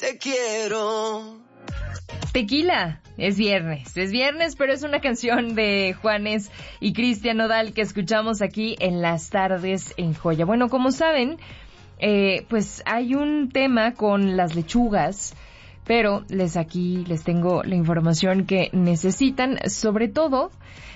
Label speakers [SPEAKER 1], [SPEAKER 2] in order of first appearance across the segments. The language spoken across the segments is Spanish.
[SPEAKER 1] te quiero.
[SPEAKER 2] Tequila, es viernes, pero es una canción de Juanes y Cristian Nodal que escuchamos aquí en las tardes en Joya. Bueno, como saben, pues hay un tema con las lechugas, pero les tengo la información que necesitan. Sobre todo,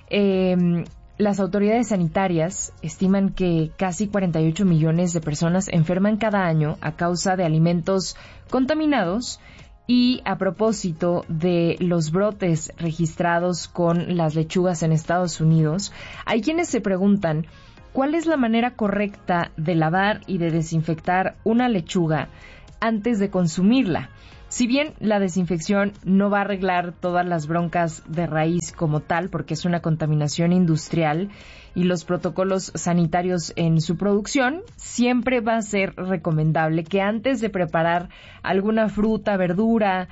[SPEAKER 2] las autoridades sanitarias estiman que casi 48 millones de personas enferman cada año a causa de alimentos contaminados. Y a propósito de los brotes registrados con las lechugas en Estados Unidos, hay quienes se preguntan cuál es la manera correcta de lavar y de desinfectar una lechuga antes de consumirla. Si bien la desinfección no va a arreglar todas las broncas de raíz como tal, porque es una contaminación industrial y los protocolos sanitarios en su producción, siempre va a ser recomendable que antes de preparar alguna fruta, verdura,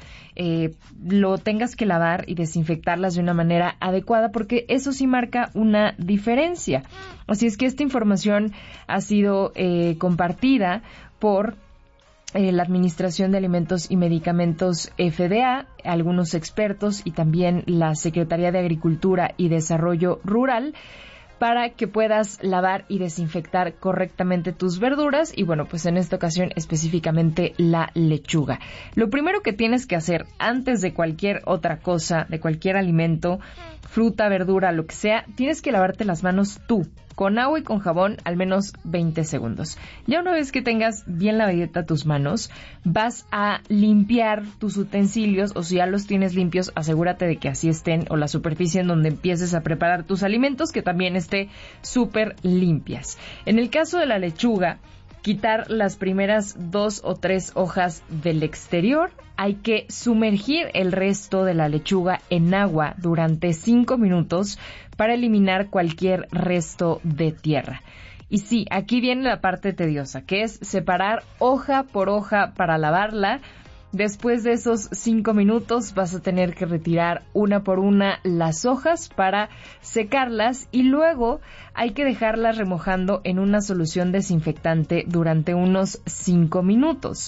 [SPEAKER 2] lo tengas que lavar y desinfectarlas de una manera adecuada, porque eso sí marca una diferencia. Así es que esta información ha sido compartida por la Administración de Alimentos y Medicamentos FDA, algunos expertos y también la Secretaría de Agricultura y Desarrollo Rural, para que puedas lavar y desinfectar correctamente tus verduras y bueno, pues en esta ocasión específicamente la lechuga. Lo primero que tienes que hacer antes de cualquier otra cosa, de cualquier alimento, fruta, verdura, lo que sea, tienes que lavarte las manos tú, con agua y con jabón, al menos 20 segundos. Ya una vez que tengas bien lavadita tus manos, vas a limpiar tus utensilios, o si ya los tienes limpios, asegúrate de que así estén, o la superficie en donde empieces a preparar tus alimentos, que también esté súper limpias. En el caso de la lechuga, quitar las primeras 2 o 3 hojas del exterior. Hay que sumergir el resto de la lechuga en agua durante 5 minutos para eliminar cualquier resto de tierra. Y sí, aquí viene la parte tediosa, que es separar hoja por hoja para lavarla. Después de esos 5 minutos vas a tener que retirar una por una las hojas para secarlas y luego hay que dejarlas remojando en una solución desinfectante durante unos 5 minutos.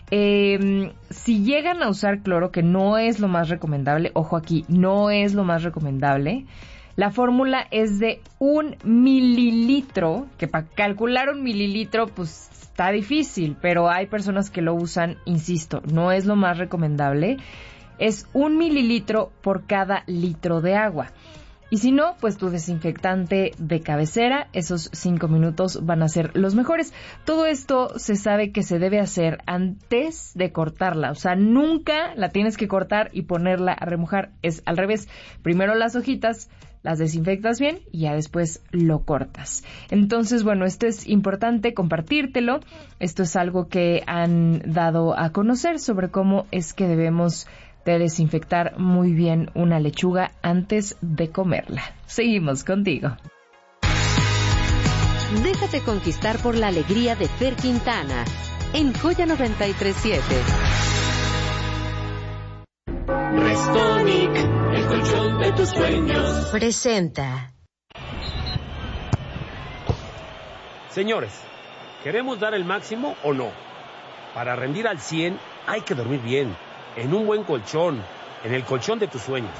[SPEAKER 2] Si llegan a usar cloro, que no es lo más recomendable, ojo aquí, no es lo más recomendable, la fórmula es de 1 mililitro, que para calcular 1 mililitro pues está difícil, pero hay personas que lo usan, insisto, no es lo más recomendable, es 1 mililitro por cada litro de agua. Y si no, pues tu desinfectante de cabecera, esos 5 minutos van a ser los mejores. Todo esto se sabe que se debe hacer antes de cortarla. O sea, nunca la tienes que cortar y ponerla a remojar. Es al revés. Primero las hojitas, las desinfectas bien y ya después lo cortas. Entonces, bueno, esto es importante compartírtelo. Esto es algo que han dado a conocer sobre cómo es que debemos de desinfectar muy bien una lechuga antes de comerla. Seguimos contigo.
[SPEAKER 3] Déjate conquistar por la alegría de Fer Quintana en Joya 93.7.
[SPEAKER 1] Restonic, el colchón de tus sueños.
[SPEAKER 3] Presenta.
[SPEAKER 4] Señores, ¿queremos dar el máximo o no? Para rendir al 100 hay que dormir bien, en un buen colchón, en el colchón de tus sueños.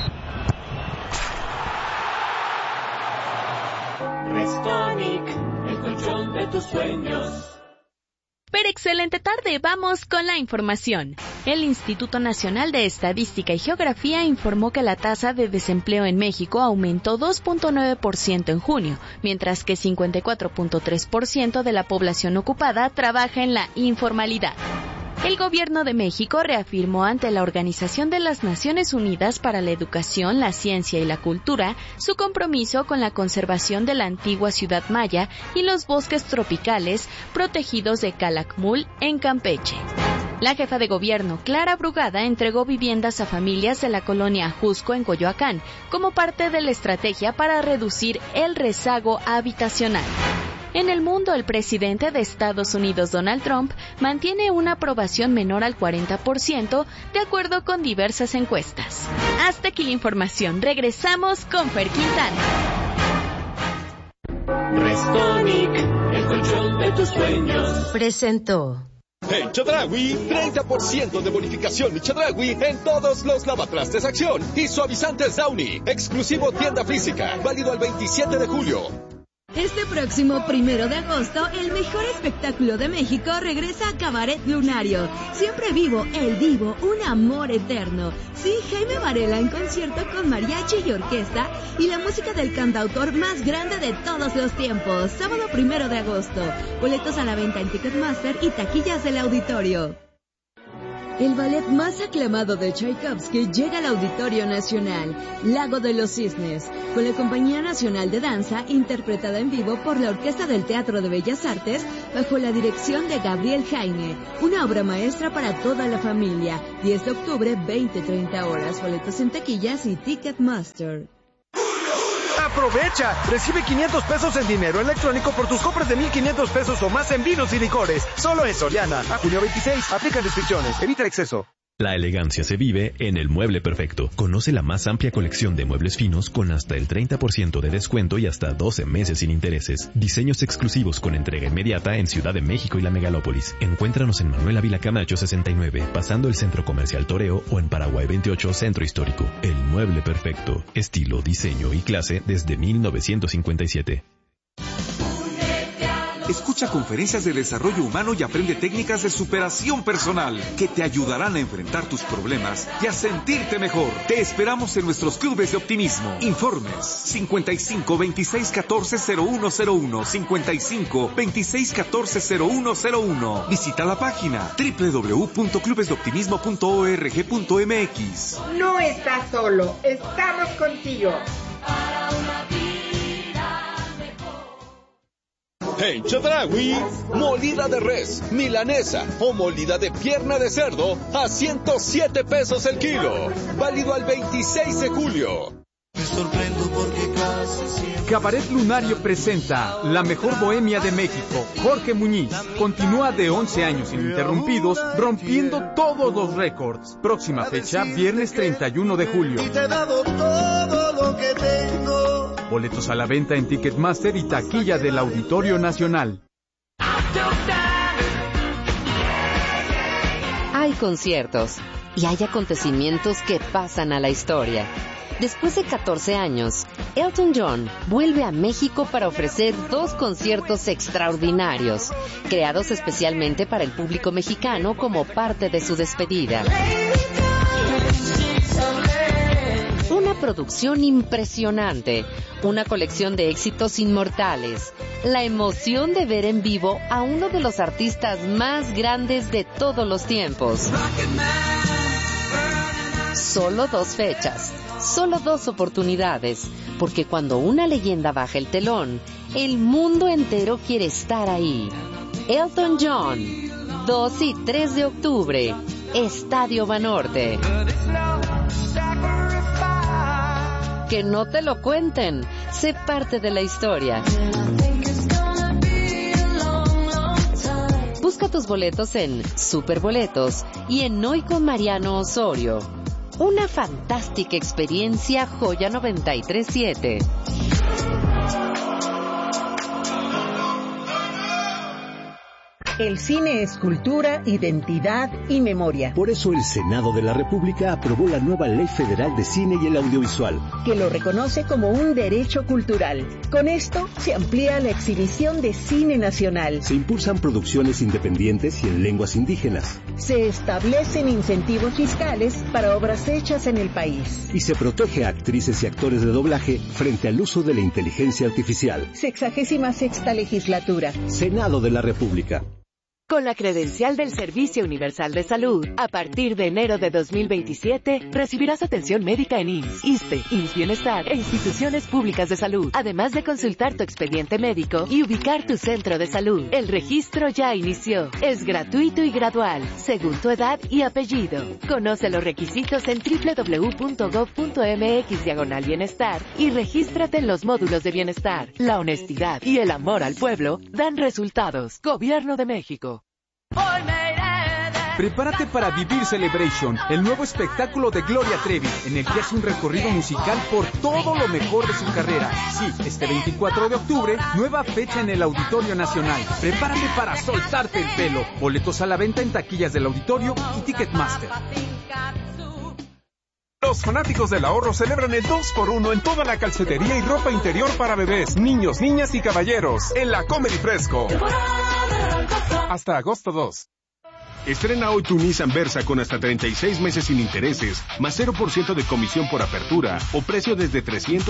[SPEAKER 1] Restonic, el colchón de tus sueños.
[SPEAKER 5] Pero excelente tarde, vamos con la información. El Instituto Nacional de Estadística y Geografía informó que la tasa de desempleo en México aumentó 2.9% en junio, mientras que 54.3% de la población ocupada trabaja en la informalidad. El Gobierno de México reafirmó ante la Organización de las Naciones Unidas para la Educación, la Ciencia y la Cultura su compromiso con la conservación de la antigua ciudad maya y los bosques tropicales protegidos de Calakmul en Campeche. La jefa de gobierno, Clara Brugada, entregó viviendas a familias de la colonia Ajusco en Coyoacán como parte de la estrategia para reducir el rezago habitacional. En el mundo, el presidente de Estados Unidos, Donald Trump, mantiene una aprobación menor al 40%, de acuerdo con diversas encuestas. Hasta aquí la información. Regresamos con Fer Quintana.
[SPEAKER 1] Restonic, el colchón de tus sueños.
[SPEAKER 3] Presentó.
[SPEAKER 6] En Chedraui, 30% de bonificación y Chedraui en todos los lavatrastes Acción y suavizantes Downy, exclusivo tienda física, válido al 27 de julio.
[SPEAKER 7] Este próximo 1 de agosto, el mejor espectáculo de México regresa a Cabaret Lunario. Siempre vivo, el divo, un amor eterno. Sí, Jaime Varela en concierto con mariachi y orquesta y la música del cantautor más grande de todos los tiempos. Sábado 1 de agosto. Boletos a la venta en Ticketmaster y taquillas del auditorio. El ballet más aclamado de Tchaikovsky llega al Auditorio Nacional, Lago de los Cisnes, con la Compañía Nacional de Danza, interpretada en vivo por la Orquesta del Teatro de Bellas Artes, bajo la dirección de Gabriel Jaime. Una obra maestra para toda la familia. 10 de octubre, 20-30 horas. Boletos en taquillas y Ticketmaster.
[SPEAKER 8] ¡Aprovecha! Recibe 500 pesos en dinero electrónico por tus compras de 1,500 pesos o más en vinos y licores. Solo en Soriana. A junio 26. Aplica restricciones. Evita el exceso.
[SPEAKER 9] La elegancia se vive en El Mueble Perfecto. Conoce la más amplia colección de muebles finos con hasta el 30% de descuento y hasta 12 meses sin intereses. Diseños exclusivos con entrega inmediata en Ciudad de México y la Megalópolis. Encuéntranos en Manuel Ávila Camacho 69, pasando el Centro Comercial Toreo, o en Paraguay 28, Centro Histórico. El Mueble Perfecto. Estilo, diseño y clase desde 1957.
[SPEAKER 10] Escucha conferencias de desarrollo humano y aprende técnicas de superación personal que te ayudarán a enfrentar tus problemas y a sentirte mejor. Te esperamos en nuestros clubes de optimismo. Informes 55 26 14 0101, 55 26 14 0101. Visita la página www.clubesdeoptimismo.org.mx.
[SPEAKER 11] No estás solo, estamos contigo.
[SPEAKER 6] En Chedraui, molida de res, milanesa o molida de pierna de cerdo a 107 pesos el kilo. Válido al 26 de julio.
[SPEAKER 12] Cabaret Lunario presenta La Mejor Bohemia de México. Jorge Muñiz continúa de 11 años ininterrumpidos, rompiendo todos los récords. Próxima fecha, viernes 31 de julio.
[SPEAKER 13] Y te he dado todo lo que tengo.
[SPEAKER 12] Boletos a la venta en Ticketmaster y taquilla del Auditorio Nacional.
[SPEAKER 3] Hay conciertos y hay acontecimientos que pasan a la historia. Después de 14 años, Elton John vuelve a México para ofrecer 2 conciertos extraordinarios, creados especialmente para el público mexicano como parte de su despedida. Una producción impresionante, una colección de éxitos inmortales, la emoción de ver en vivo a uno de los artistas más grandes de todos los tiempos. Solo 2 fechas. Solo 2 oportunidades, porque cuando una leyenda baja el telón, el mundo entero quiere estar ahí. Elton John, 2 y 3 de octubre, Estadio Banorte. Que no te lo cuenten, sé parte de la historia. Busca tus boletos en Superboletos y en Hoy con Mariano Osorio. Una fantástica experiencia, Joya 93.7.
[SPEAKER 14] El cine es cultura, identidad y memoria.
[SPEAKER 15] Por eso el Senado de la República aprobó la nueva Ley Federal de Cine y el Audiovisual,
[SPEAKER 14] que lo reconoce como un derecho cultural. Con esto se amplía la exhibición de cine nacional.
[SPEAKER 15] Se impulsan producciones independientes y en lenguas indígenas.
[SPEAKER 14] Se establecen incentivos fiscales para obras hechas en el país.
[SPEAKER 15] Y se protege a actrices y actores de doblaje frente al uso de la inteligencia artificial.
[SPEAKER 14] 66ª legislatura.
[SPEAKER 15] Senado de la República.
[SPEAKER 16] Con la credencial del Servicio Universal de Salud, a partir de enero de 2027, recibirás atención médica en IMSS, ISSSTE, IMSS Bienestar e instituciones públicas de salud, además de consultar tu expediente médico y ubicar tu centro de salud. El registro ya inició. Es gratuito y gradual, según tu edad y apellido. Conoce los requisitos en www.gov.mx/bienestar y regístrate en los módulos de bienestar. La honestidad y el amor al pueblo dan resultados. Gobierno de México.
[SPEAKER 12] Prepárate para vivir Celebration, el nuevo espectáculo de Gloria Trevi, en el que hace un recorrido musical por todo lo mejor de su carrera. Sí, este 24 de octubre, nueva fecha en el Auditorio Nacional. Prepárate para soltarte el pelo. Boletos a la venta en taquillas del Auditorio y Ticketmaster.
[SPEAKER 17] Los fanáticos del ahorro celebran el 2x1 en toda la calcetería y ropa interior para bebés, niños, niñas y caballeros en la Comedy Fresco. Hasta agosto 2.
[SPEAKER 18] Estrena hoy tu Nissan Versa con hasta 36 meses sin intereses, más 0% de comisión por apertura o precio desde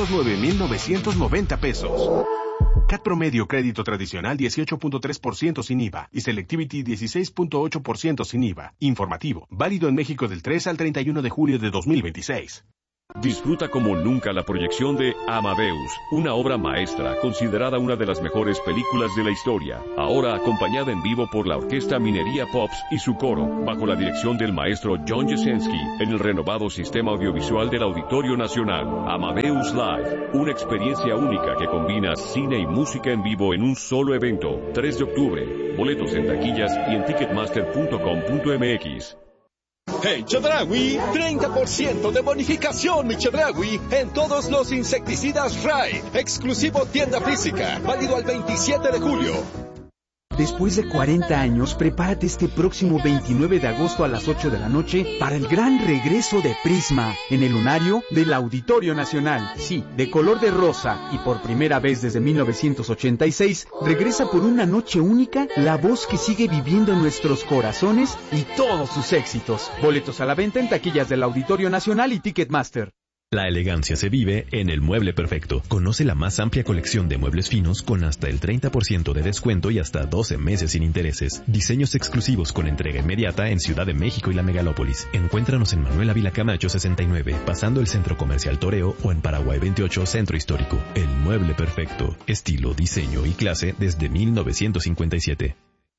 [SPEAKER 18] 309,990 pesos. CAT promedio crédito tradicional 18.3% sin IVA y Selectivity 16.8% sin IVA. Informativo, válido en México del 3 al 31 de julio de 2026.
[SPEAKER 19] Disfruta como nunca la proyección de Amadeus, una obra maestra considerada una de las mejores películas de la historia, ahora acompañada en vivo por la Orquesta Minería Pops y su coro, bajo la dirección del maestro John Jasenski, en el renovado sistema audiovisual del Auditorio Nacional. Amadeus Live, una experiencia única que combina cine y música en vivo en un solo evento. 3 de octubre, boletos en taquillas y en ticketmaster.com.mx.
[SPEAKER 6] En Chedraui, 30% de bonificación, mi Chedraui, en todos los insecticidas RAI. Exclusivo tienda física, válido al 27 de julio.
[SPEAKER 12] Después de 40 años, prepárate este próximo 29 de agosto a las 8 de la noche para el gran regreso de Prisma en el lunario del Auditorio Nacional. Sí, de color de rosa y por primera vez desde 1986, regresa por una noche única la voz que sigue viviendo en nuestros corazones y todos sus éxitos. Boletos a la venta en taquillas del Auditorio Nacional y Ticketmaster.
[SPEAKER 9] La elegancia se vive en El Mueble Perfecto. Conoce la más amplia colección de muebles finos con hasta el 30% de descuento y hasta 12 meses sin intereses. Diseños exclusivos con entrega inmediata en Ciudad de México y la Megalópolis. Encuéntranos en Manuel Ávila Camacho 69, pasando el Centro Comercial Toreo, o en Paraguay 28, Centro Histórico. El Mueble Perfecto. Estilo, diseño y clase desde 1957.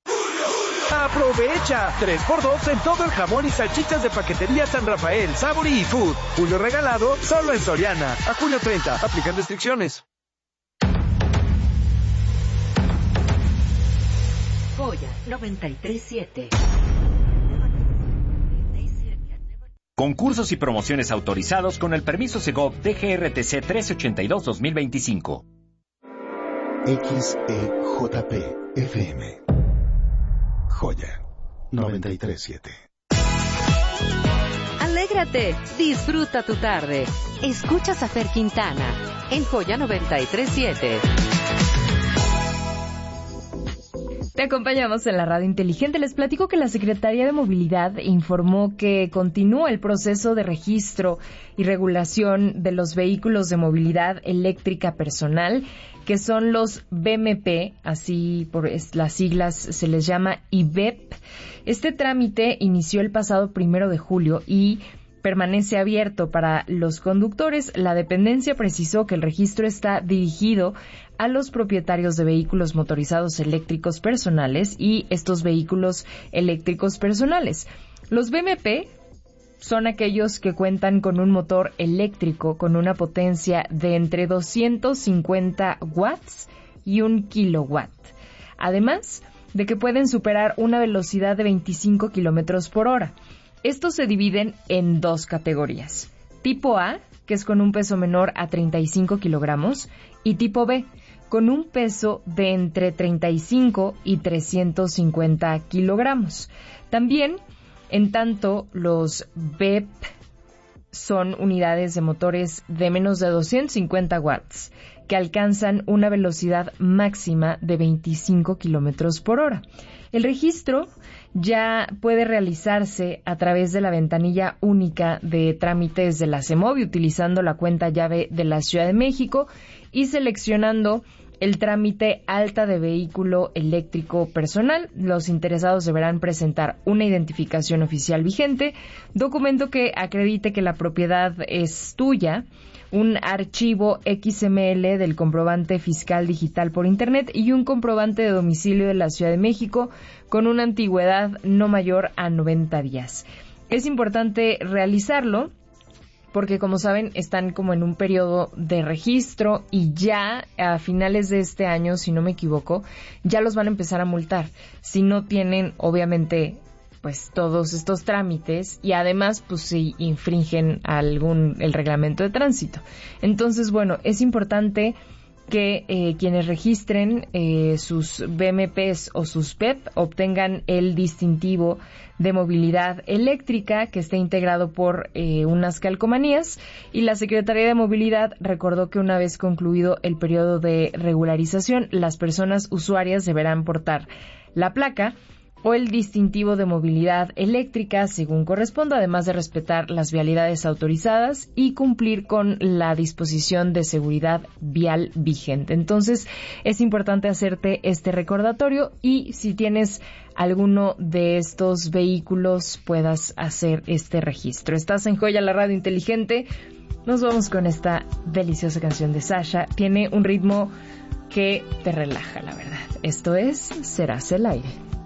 [SPEAKER 8] ¡Aprovecha! 3x2 en todo el jamón y salchichas de paquetería San Rafael, Savory y Food. Julio regalado solo en Soriana. A julio 30. Aplican restricciones.
[SPEAKER 3] Joya 93.7.
[SPEAKER 20] Concursos y promociones autorizados con el permiso Segov DGRTC 1382-2025.
[SPEAKER 21] XEJP FM. Joya 93.7.
[SPEAKER 3] Alégrate, disfruta tu tarde. Escuchas a Fer Quintana en Joya 93.7.
[SPEAKER 2] Te acompañamos en la radio inteligente. Les platico que la Secretaría de Movilidad informó que continúa el proceso de registro y regulación de los vehículos de movilidad eléctrica personal, que son los BMP, así por las siglas se les llama IVEP. Este trámite inició el pasado 1 de julio y permanece abierto para los conductores. La dependencia precisó que el registro está dirigido a los propietarios de vehículos motorizados eléctricos personales y estos vehículos eléctricos personales. Los BMP son aquellos que cuentan con un motor eléctrico con una potencia de entre 250 watts y 1 kilowatt. Además de que pueden superar una velocidad de 25 kilómetros por hora. Estos se dividen en dos categorías. Tipo A, que es con un peso menor a 35 kilogramos, y tipo B, con un peso de entre 35 y 350 kilogramos. También, en tanto, los BEP son unidades de motores de menos de 250 watts, que alcanzan una velocidad máxima de 25 kilómetros por hora. El registro ya puede realizarse a través de la ventanilla única de trámites de la CEMOVI, utilizando la cuenta llave de la Ciudad de México y seleccionando el trámite alta de vehículo eléctrico personal. Los interesados deberán presentar una identificación oficial vigente, documento que acredite que la propiedad es tuya, un archivo XML del comprobante fiscal digital por Internet y un comprobante de domicilio de la Ciudad de México con una antigüedad no mayor a 90 días. Es importante realizarlo porque, como saben, están como en un periodo de registro y ya a finales de este año, si no me equivoco, ya los van a empezar a multar si no tienen, obviamente, pues todos estos trámites y además pues si infringen el reglamento de tránsito. Entonces, bueno, es importante que quienes registren sus BMPs o sus PEP obtengan el distintivo de movilidad eléctrica que esté integrado por unas calcomanías, y la Secretaría de Movilidad recordó que una vez concluido el periodo de regularización, las personas usuarias deberán portar la placa o el distintivo de movilidad eléctrica según corresponda, además de respetar las vialidades autorizadas y cumplir con la disposición de seguridad vial vigente. Entonces, es importante hacerte este recordatorio y si tienes alguno de estos vehículos puedas hacer este registro. Estás en Joya, la radio inteligente. Nos vamos con esta deliciosa canción de Sasha. Tiene un ritmo que te relaja, la verdad. Esto es Serás el aire.